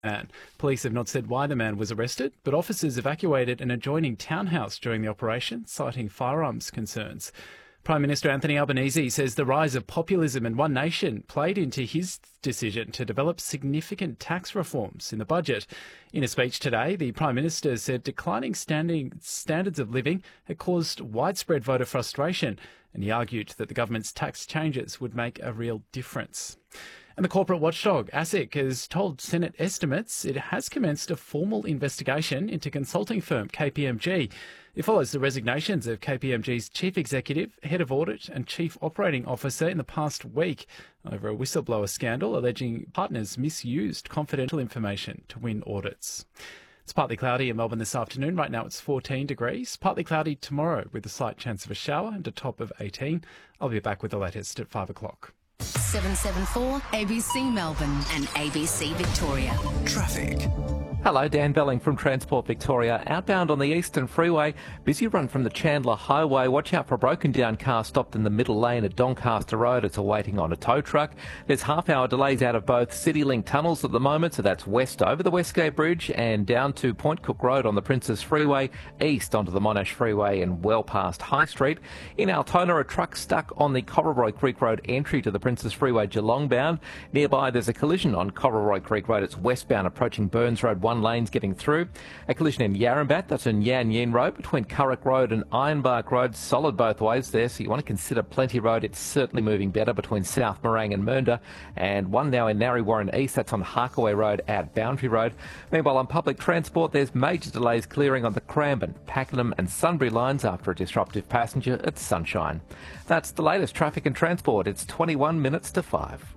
man. Police have not said why the man was arrested, but officers evacuated an adjoining townhouse during the operation, citing firearms concerns. Prime Minister Anthony Albanese says the rise of populism in One Nation played into his decision to develop significant tax reforms in the budget. In a speech today, the Prime Minister said declining standards of living had caused widespread voter frustration, and he argued that the government's tax changes would make a real difference. And the corporate watchdog, ASIC, has told Senate estimates it has commenced a formal investigation into consulting firm KPMG. It follows the resignations of KPMG's chief executive, head of audit and chief operating officer in the past week over a whistleblower scandal alleging partners misused confidential information to win audits. It's partly cloudy in Melbourne this afternoon. Right now it's 14 degrees. Partly cloudy tomorrow with a slight chance of a shower and a top of 18. I'll be back with the latest at 5 o'clock. 774 ABC Melbourne and ABC Victoria. Traffic. Hello, Dan Belling from Transport Victoria. Outbound on the Eastern Freeway, busy run from the Chandler Highway. Watch out for a broken down car stopped in the middle lane at Doncaster Road. It's awaiting on a tow truck. There's half-hour delays out of both CityLink tunnels at the moment, so that's west over the Westgate Bridge and down to Point Cook Road on the Princess Freeway, east onto the Monash Freeway and well past High Street. In Altona, a truck stuck on the Cobbleroy Creek Road entry to the Princess Freeway Geelong bound. Nearby, there's a collision on Cobbleroy Creek Road. It's westbound approaching Burns Road. One lane's getting through. A collision in Yarrambat, that's in Yan Yin Road between Currick Road and Ironbark Road. Solid both ways there, so you want to consider Plenty Road. It's certainly moving better between South Morang and Mernda. And one now in Narre Warren East, that's on Harkaway Road at Boundary Road. Meanwhile, on public transport, there's major delays clearing on the Cranbourne, Pakenham and Sunbury lines after a disruptive passenger at Sunshine. That's the latest traffic and transport. It's 21 minutes to 5.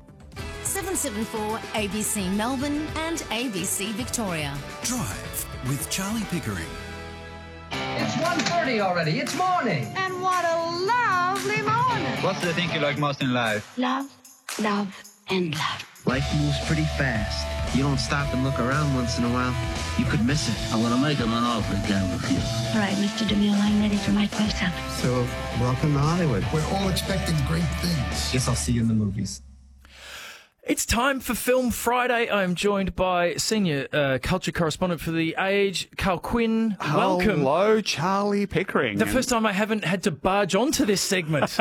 774 ABC Melbourne and ABC Victoria. Drive with Charlie Pickering. It's 1:30 already. It's morning. And what a lovely morning. What's the thing you like most in life? Love, love, and love. Life moves pretty fast. You don't stop and look around once in a while, you could miss it. I'm gonna make him an offer again with you. All right, Mr. DeMille, I'm ready for my close-up. So, welcome to Hollywood. We're all expecting great things. Guess I'll see you in the movies. It's time for Film Friday. I'm joined by senior culture correspondent for The Age, Carl Quinn. Welcome. Hello, Charlie Pickering. The first time I haven't had to barge onto this segment.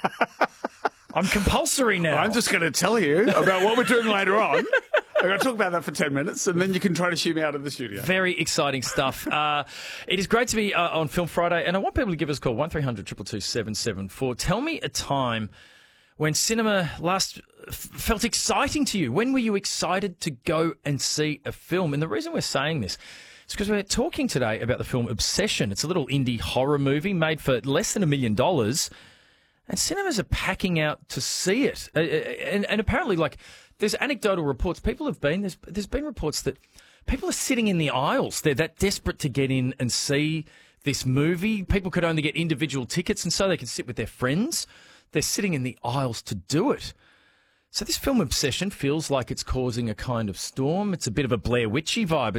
I'm compulsory now. I'm just going to tell you about what we're doing later on. I'm going to talk about that for 10 minutes, and then you can try to shoot me out of the studio. Very exciting stuff. It is great to be on Film Friday, and I want people to give us a call, 1300 222 774. Tell me a time when cinema last felt exciting to you. When were you excited to go and see a film? And the reason we're saying this is because we're talking today about the film Obsession. It's a little indie horror movie made for less than $1 million. And cinemas are packing out to see it. And apparently, like, there's anecdotal reports. There's been reports that people are sitting in the aisles. They're that desperate to get in and see this movie. People could only get individual tickets, and so they can sit with their friends. They're sitting in the aisles to do it. So this film Obsession feels like it's causing a kind of storm. It's a bit of a Blair Witchy vibe.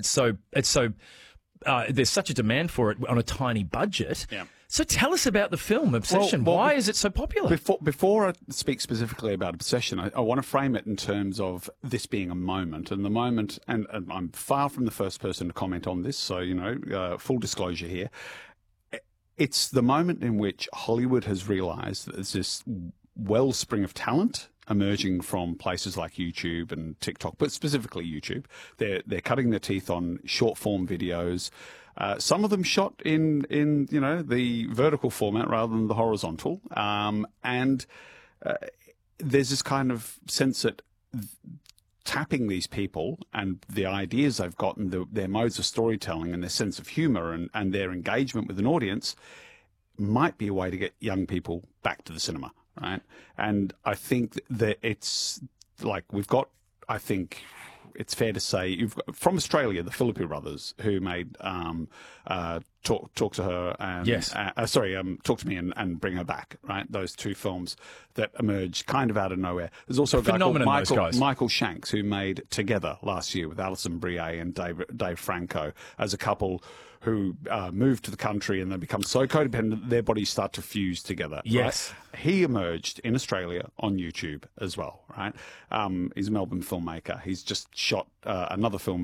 There's such a demand for it on a tiny budget. Yeah. So tell us about the film Obsession. Why is it so popular? Before I speak specifically about Obsession, I want to frame it in terms of this being a moment. And the moment, and I'm far from the first person to comment on this, so, full disclosure here. It's the moment in which Hollywood has realised that there's this wellspring of talent emerging from places like YouTube and TikTok, but specifically YouTube. They're cutting their teeth on short-form videos. Some of them shot in the vertical format rather than the horizontal. And there's this kind of sense that tapping these people and the ideas they've got and their modes of storytelling and their sense of humour and their engagement with an audience might be a way to get young people back to the cinema, right? And I think that it's like it's fair to say you've got, from Australia, the Philippou brothers, who made Talk to Her and Talk to Me and Bring Her Back, right? Those two films that emerged kind of out of nowhere. There's also a guy called Michael Shanks who made Together last year with Alison Brie and Dave Franco as a couple who moved to the country and they become so codependent their bodies start to fuse together. Yes. Right? He emerged in Australia on YouTube as well, right? He's a Melbourne filmmaker. He's just shot another film